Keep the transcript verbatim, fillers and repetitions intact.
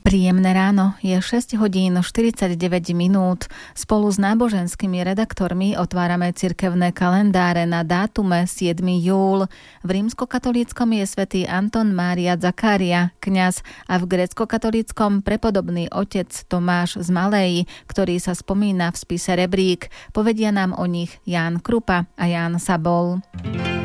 Príjemné ráno, je šesť hodín štyridsaťdeväť minút. Spolu s náboženskými redaktormi otvárame cirkevné kalendáre na dátume siedmy júl. V rímskokatolíckom je svätý Anton Mária Zakária, kňaz, a v gréckokatolíckom prepodobný otec Tomáš z Malej, ktorý sa spomína v spise Rebrík. Povedia nám o nich Ján Krupa a Ján Sabol.